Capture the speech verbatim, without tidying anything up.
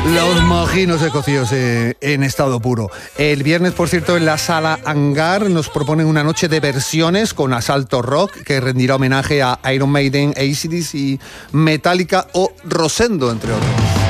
Los mojinos de cocidos eh, en estado puro. El viernes, por cierto, en la Sala Hangar nos proponen una noche de versiones con Asalto Rock, que rendirá homenaje a Iron Maiden, A C/D C, Metallica o Rosendo, entre otros.